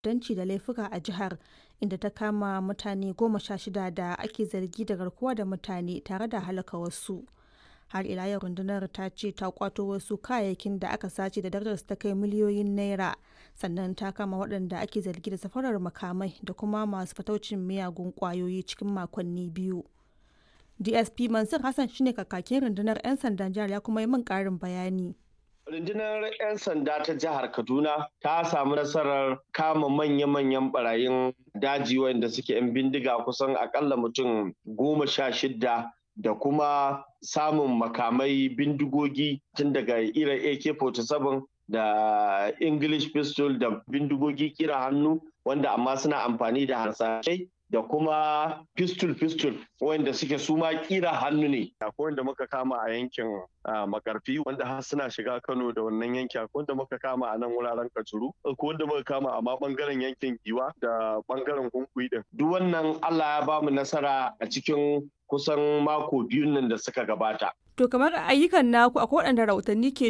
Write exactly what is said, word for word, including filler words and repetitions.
ta'addanci da laifuka a jihar, inda ta kama mutane goma sha shida da ake zargi da garkuwa da mutane tare da halaka wasu. Har ila yau rundunar ta ce ta kwato wasu kayayyakin da aka sace da darajarsu ta kai miliyoyin naira, sannan ta kama waɗanda ake zargi da safarar makamai da kuma masu fataucin miyagun ƙwayoyi cikin makonni biyu. D S P Mansur Hassan shine kakakin rundunar 'yan sandan jihar, ya kuma yi min ƙarin bayani. Rundunar 'yan sanda ta jihar Kaduna ta samu nasarar kama manya-manyan barayin daji wanda suke 'yan bindiga kusan akalla mutum goma sha shida da kuma samun makamai bindigogi tun daga irin A K forty-seven da English pistol da bindigogi kira hannu wanda amma suna amfani da harsashai da kuma pistol pistol wanda suke suma kira hannu ne. Akwai wanda muka kama a yankin Makarfi wanda har suna shiga Kano da wannan yanki, akwai wanda muka kama a nan wuraren Kajuru, akwai wanda muka kama a ma bangaren yankin Giwa da bangaren Hunkuyi din. Duk wannan Allah ya bamu nasara a cikin kusan mako biyun nan da suka gabata. To kamar ayyukan naku akwai waɗanda rahotanni ke